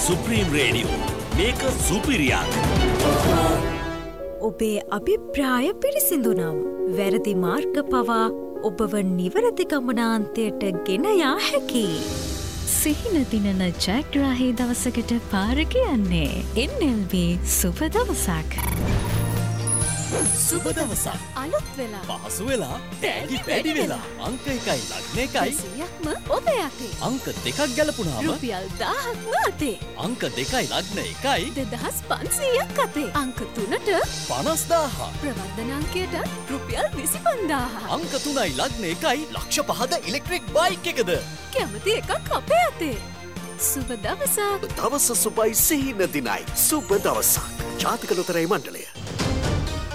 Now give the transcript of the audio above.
Supreme radio මේක සුපිරියක්. ඔබේ අභිප්‍රාය පිරිසිදුනම් වැරදි මාර්ග පවා ඔබව නිවැරදි ගමනාන්තයට ගෙන යා හැකි. සිහින දිනන ජයග්‍රාහී දවසකට පාර කියන්නේ NLB සුබ දවසක්. සුබ දවසක් අලුත් වෙලා පහසු වෙලා තෑගි වැඩි වෙලා අංක 1යි ලග්න 1යි 100ක්ම ඔබ යතේ. අංක 2ක් ගැලපුණාම රුපියල් 1000ක්ම අතේ. අංක 2යි ලග්න 1යි 2500ක් අතේ. අංක 3ට 50000 ප්‍රවර්ධන අංකයට රුපියල් 25000. අංක 3යි ලග්න 1යි ලක්ෂ 5ද ඉලෙක්ට්‍රික් බයික් එකද කැමති එකක් අපේ අතේ. සුබ දවසක්. දවස සුබයි සිහින දිනයි සුබ දවසක්. ජාතික ලොතරැයි මණ්ඩලය